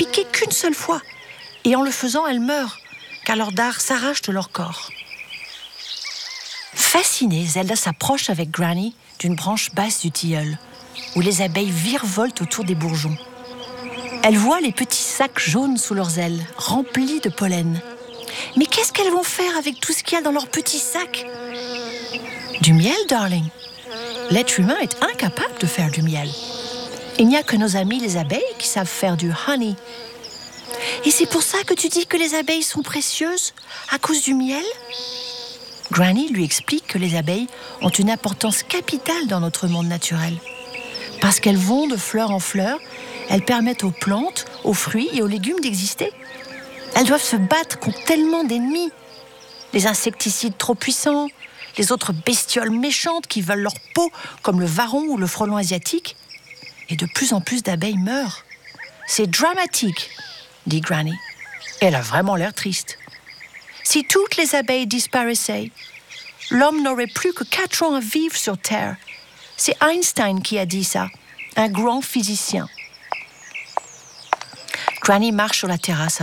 piquer qu'une seule fois. Et en le faisant, elles meurent, car leurs dards s'arrachent de leur corps. Fascinée, Zelda s'approche avec Granny d'une branche basse du tilleul, où les abeilles virevoltent autour des bourgeons. Elle voit les petits sacs jaunes sous leurs ailes, remplis de pollen. Mais qu'est-ce qu'elles vont faire avec tout ce qu'il y a dans leurs petits sacs ? Du miel, darling. L'être humain est incapable de faire du miel. Il n'y a que nos amis les abeilles qui savent faire du honey. Et c'est pour ça que tu dis que les abeilles sont précieuses, à cause du miel ? Granny lui explique que les abeilles ont une importance capitale dans notre monde naturel. Parce qu'elles vont de fleur en fleur, elles permettent aux plantes, aux fruits et aux légumes d'exister. Elles doivent se battre contre tellement d'ennemis. Les insecticides trop puissants, les autres bestioles méchantes qui veulent leur peau, comme le varon ou le frelon asiatique. Et de plus en plus d'abeilles meurent. C'est dramatique, dit Granny. Elle a vraiment l'air triste. Si toutes les abeilles disparaissaient, l'homme n'aurait plus que 4 ans à vivre sur Terre. C'est Einstein qui a dit ça, un grand physicien. Granny marche sur la terrasse